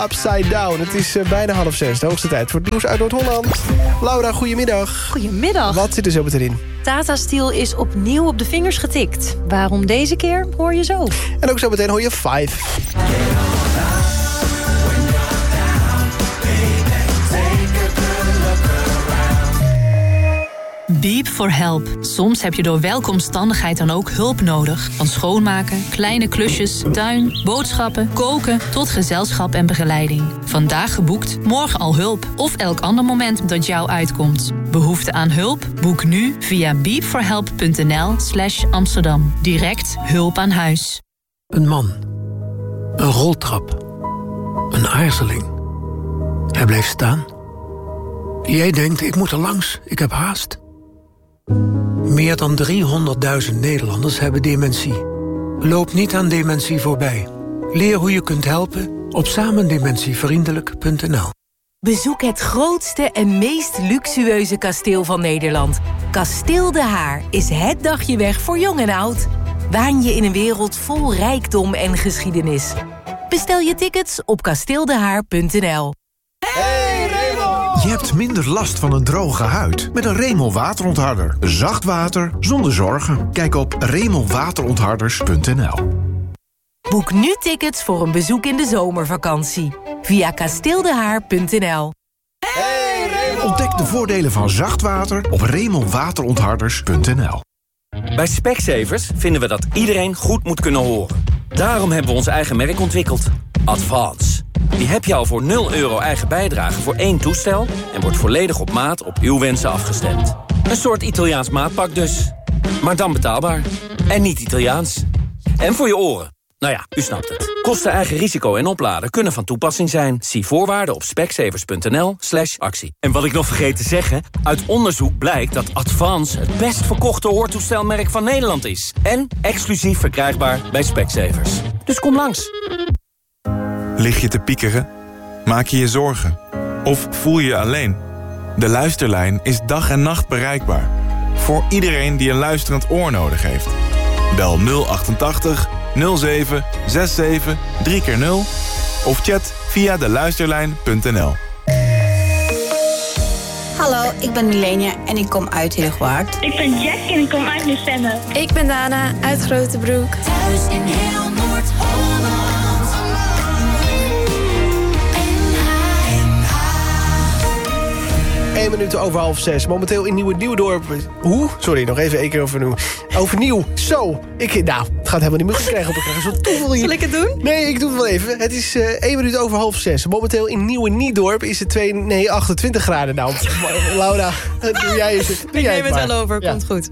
Upside Down. Het is bijna 5:30. De hoogste tijd voor het nieuws uit Noord-Holland. Laura, goedemiddag. Goedemiddag. Wat zit er zo meteen in? Tata Steel is opnieuw op de vingers getikt. Waarom deze keer, hoor je zo. En ook zo meteen hoor je 5. Beep for help. Soms heb je door welke omstandigheid dan ook hulp nodig. Van schoonmaken, kleine klusjes, tuin, boodschappen, koken tot gezelschap en begeleiding. Vandaag geboekt, morgen al hulp. Of elk ander moment dat jou uitkomt. Behoefte aan hulp? Boek nu via beepforhelp.nl/Amsterdam. Direct hulp aan huis. Een man. Een roltrap. Een aarzeling. Hij bleef staan. Jij denkt, ik moet er langs, ik heb haast. Meer dan 300.000 Nederlanders hebben dementie. Loop niet aan dementie voorbij. Leer hoe je kunt helpen op samendementievriendelijk.nl. Bezoek het grootste en meest luxueuze kasteel van Nederland. Kasteel De Haar is het dagje weg voor jong en oud. Waan je in een wereld vol rijkdom en geschiedenis. Bestel je tickets op kasteeldehaar.nl. Je hebt minder last van een droge huid met een Remel waterontharder. Zacht water zonder zorgen. Kijk op remelwaterontharders.nl. Boek nu tickets voor een bezoek in de zomervakantie. Via kasteeldehaar.nl. Ontdek de voordelen van zacht water op remelwaterontharders.nl. Bij Specsavers vinden we dat iedereen goed moet kunnen horen. Daarom hebben we ons eigen merk ontwikkeld. Advance. Die heb je al voor €0 eigen bijdrage voor 1 toestel... en wordt volledig op maat op uw wensen afgestemd. Een soort Italiaans maatpak dus. Maar dan betaalbaar. En niet Italiaans. En voor je oren. Nou ja, u snapt het. Kosten, eigen risico en opladen kunnen van toepassing zijn. Zie voorwaarden op specsavers.nl/actie. En wat ik nog vergeet te zeggen... uit onderzoek blijkt dat Advance het best verkochte hoortoestelmerk van Nederland is. En exclusief verkrijgbaar bij Specsavers. Dus kom langs. Lig je te piekeren? Maak je je zorgen? Of voel je je alleen? De Luisterlijn is dag en nacht bereikbaar. Voor iedereen die een luisterend oor nodig heeft. Bel 088 07 67 3x0 of chat via deluisterlijn.nl. Hallo, ik ben Milenia en ik kom uit Heerhugowaard. Ik ben Jack en ik kom uit Lucenne. Ik ben Dana uit Grotebroek. Thuis in heel Noord-Holland. 1 minuut over 5:30. Momenteel in Nieuw-Dorp. Hoe? Sorry, nog even 1 keer overnieuw. Overnieuw. Zo. Het gaat helemaal niet meer krijgen op elkaar. Zo toeval hier. Zal ik het doen? Nee, ik doe het wel even. Het is 1 minuut over 5:30. Momenteel in Nieuw-Niedorp is het 28 graden. Nou, Laura, doe jij het. Ik neem het wel over, komt goed.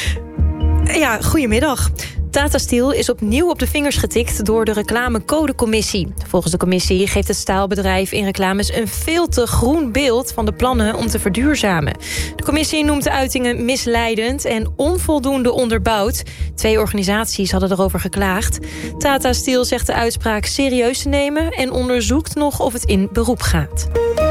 Ja, goedemiddag. Tata Steel is opnieuw op de vingers getikt door de reclamecodecommissie. Volgens de commissie geeft het staalbedrijf in reclames een veel te groen beeld van de plannen om te verduurzamen. De commissie noemt de uitingen misleidend en onvoldoende onderbouwd. 2 organisaties hadden erover geklaagd. Tata Steel zegt de uitspraak serieus te nemen en onderzoekt nog of het in beroep gaat.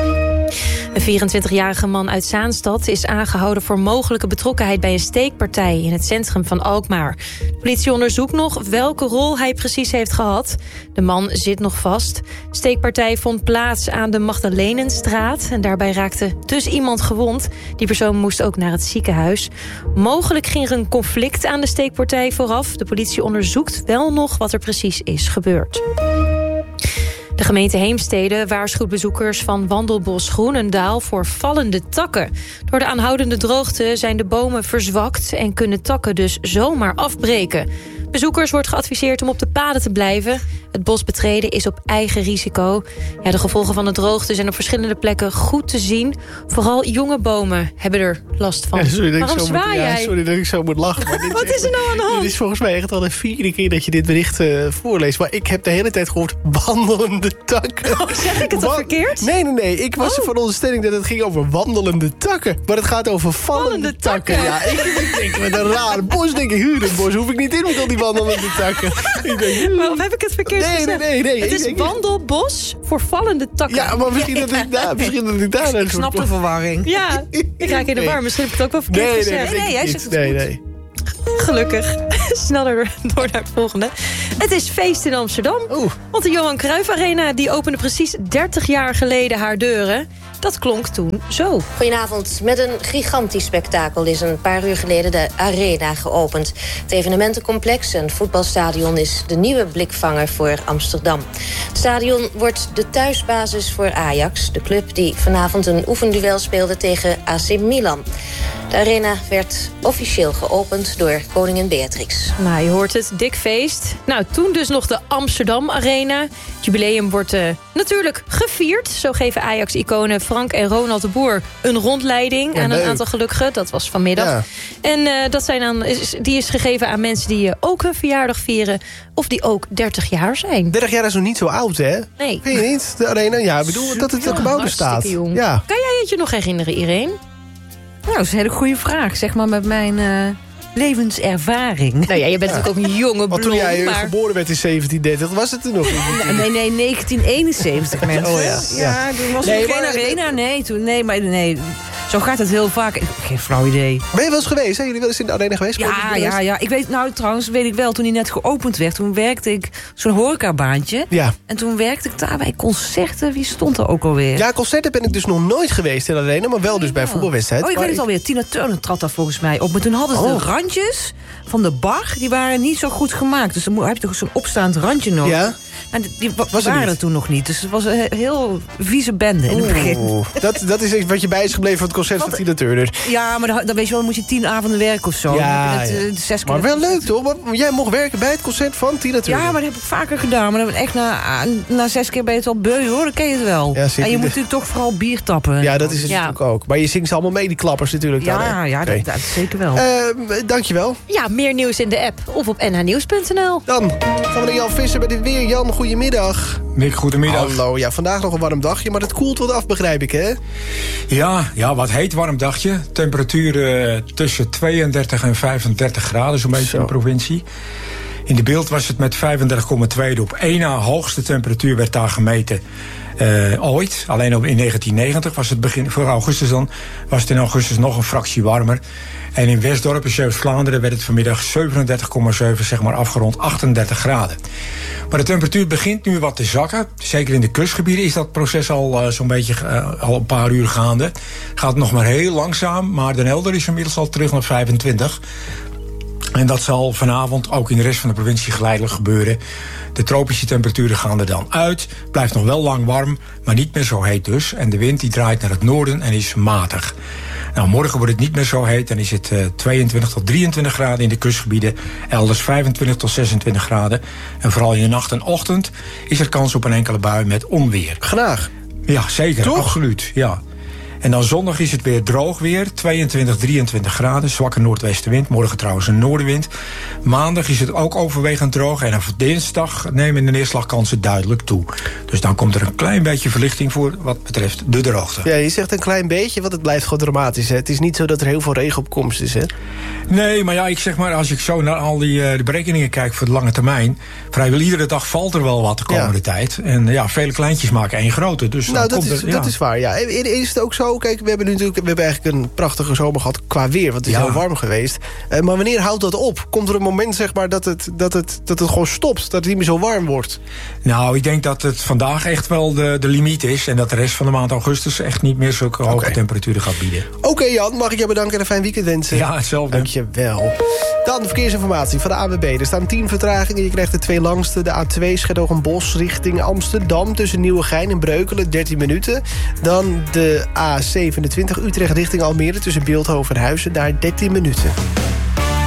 Een 24-jarige man uit Zaanstad is aangehouden voor mogelijke betrokkenheid bij een steekpartij in het centrum van Alkmaar. De politie onderzoekt nog welke rol hij precies heeft gehad. De man zit nog vast. De steekpartij vond plaats aan de Magdalenenstraat en daarbij raakte dus iemand gewond. Die persoon moest ook naar het ziekenhuis. Mogelijk ging er een conflict aan de steekpartij vooraf. De politie onderzoekt wel nog wat er precies is gebeurd. De gemeente Heemstede waarschuwt bezoekers van Wandelbos Groenendaal voor vallende takken. Door de aanhoudende droogte zijn de bomen verzwakt en kunnen takken dus zomaar afbreken. Bezoekers wordt geadviseerd om op de paden te blijven. Het bos betreden is op eigen risico. Ja, de gevolgen van de droogte zijn op verschillende plekken goed te zien. Vooral jonge bomen hebben er last van. Ja, waarom zwaai jij? Sorry dat ik zo moet lachen. Maar Wat is er nou aan de hand? Dit is volgens mij echt al de 4e keer dat je dit bericht voorleest. Maar ik heb de hele tijd gehoord wandelende takken. Oh, zeg ik het dan verkeerd? Nee. Ik was er van onderstelling dat het ging over wandelende takken. Maar het gaat over vallende takken. Ja, ik denk met een raar bos. Denk ik, dat bos hoef ik niet in met al die wandelende takken. Ik denk, maar of heb ik het verkeerd gezegd? Nee. Het is wandelbos voor vallende takken. Ja, maar misschien dat ik daar... Ik snap de verwarring. Ja, ik raak in de war. Misschien heb ik het ook wel verkeerd gezegd. Nee. Gelukkig. Sneller door naar het volgende. Het is feest in Amsterdam. Want de Johan Cruijff Arena die opende precies 30 jaar geleden haar deuren. Dat klonk toen zo. Goedenavond. Met een gigantisch spektakel is een paar uur geleden de Arena geopend. Het evenementencomplex en voetbalstadion is de nieuwe blikvanger voor Amsterdam. Het stadion wordt de thuisbasis voor Ajax, de club die vanavond een oefenduel speelde tegen AC Milan. De Arena werd officieel geopend door koningin Beatrix. Nou, je hoort het, dik feest. Nou, toen dus nog de Amsterdam Arena. Het jubileum wordt natuurlijk gevierd. Zo geven Ajax-iconen Frank en Ronald de Boer een rondleiding aan een aantal gelukkigen. Dat was vanmiddag. Ja. En die is gegeven aan mensen die ook hun verjaardag vieren. Of die ook 30 jaar zijn. 30 jaar is nog niet zo oud, hè? Nee. Weet je niet? De Arena, ja, ik bedoel dat het gebouw bestaat. Ja. Kan jij het je nog herinneren, Irene? Nou, dat is een hele goede vraag. Zeg maar met mijn levenservaring. Nou ja, je bent natuurlijk ook een jonge bloem. Want toen jij geboren werd in 1730, was het er nog niet? Nee, 1971 mensen. Oh ja. Ja, toen was er geen arena. Nee. Zo gaat het heel vaak. Ik heb geen flauw idee. Ben je wel eens geweest? Zijn jullie wel eens in de Arena geweest? Ja. Ik weet, trouwens weet ik wel, toen die net geopend werd, toen werkte ik zo'n horecabaantje. Ja. En toen werkte ik daar bij concerten. Wie stond er ook alweer? Ja, concerten ben ik dus nog nooit geweest in de Arena, maar wel dus bij voetbalwedstrijden. Ik weet het alweer. Tina Turner trad daar volgens mij op. Maar toen hadden ze de randjes van de bar, die waren niet zo goed gemaakt. Dus dan heb je toch zo'n opstaand randje nodig. Ja. En die waren er toen nog niet. Dus het was een heel vieze bende in het begin. Dat is wat je bij is gebleven van het concert van Tina Turner. Ja, maar dan weet je wel, dan moet je 10 avonden werken of zo. Ja, maar wel leuk toch? Want jij mocht werken bij het concert van Tina Turner. Ja, maar dat heb ik vaker gedaan. Maar dan echt na 6 keer ben je het al beu, hoor. Dan ken je het wel. Ja, en je moet natuurlijk toch vooral bier tappen. Ja, dat is het natuurlijk ook. Maar je zingt ze allemaal mee, die klappers natuurlijk. Ja, dat zeker wel. Dankjewel. Ja, meer nieuws in de app of op nhnieuws.nl. Dan gaan we naar Jan Visser met dit weer. Jan, goedemiddag. Nick, goedemiddag. Hallo, ja, vandaag nog een warm dagje, maar het koelt wat af, begrijp ik, hè? Ja, wat heet warm dagje. Temperatuur tussen 32 en 35 graden, zo'n beetje in de provincie. In de beeld was het met 35,2 op 1 na hoogste temperatuur werd daar gemeten. Ooit, alleen in 1990 was het begin, voor augustus dan, was het in augustus nog een fractie warmer. En in Westdorp in Zeeuws-Vlaanderen werd het vanmiddag 37,7, zeg maar afgerond 38 graden. Maar de temperatuur begint nu wat te zakken. Zeker in de kustgebieden is dat proces al zo'n beetje al een paar uur gaande. Gaat nog maar heel langzaam, maar Den Helder is inmiddels al terug naar 25. En dat zal vanavond ook in de rest van de provincie geleidelijk gebeuren. De tropische temperaturen gaan er dan uit. Blijft nog wel lang warm, maar niet meer zo heet dus. En de wind die draait naar het noorden en is matig. Nou, morgen wordt het niet meer zo heet. Dan is het 22 tot 23 graden in de kustgebieden. Elders 25 tot 26 graden. En vooral in de nacht en ochtend is er kans op een enkele bui met onweer. Graag. Ja, zeker. Toch? Absoluut, ja. En dan zondag is het weer droog weer. 22, 23 graden. Zwakke noordwestenwind. Morgen trouwens een noordenwind. Maandag is het ook overwegend droog. En op dinsdag nemen de neerslagkansen duidelijk toe. Dus dan komt er een klein beetje verlichting voor wat betreft de droogte. Ja, je zegt een klein beetje, want het blijft gewoon dramatisch. Hè? Het is niet zo dat er heel veel regen op komst is, hè? Nee, maar ja, ik zeg maar, als ik zo naar al die de berekeningen kijk voor de lange termijn, vrijwel iedere dag valt er wel wat de komende tijd. En ja, vele kleintjes maken één grote. Dus nou, dat is waar, ja. Is het ook zo? Kijk, we hebben eigenlijk een prachtige zomer gehad qua weer, want het is heel warm geweest. Maar wanneer houdt dat op? Komt er een moment, zeg maar, dat het gewoon stopt? Dat het niet meer zo warm wordt? Nou, ik denk dat het vandaag echt wel de limiet is. En dat de rest van de maand augustus echt niet meer zulke hoge temperaturen gaat bieden. Oké, Jan, mag ik jou bedanken en een fijn weekend wensen? Ja, hetzelfde. Dankjewel. Dan de verkeersinformatie van de ANWB. Er staan 10 vertragingen. Je krijgt de 2 langste. De A2 Scheddogenbosch richting Amsterdam. Tussen Nieuwegein en Breukelen, 13 minuten. Dan de A27 Utrecht richting Almere. Tussen Beeldhoven en Huizen, daar 13 minuten.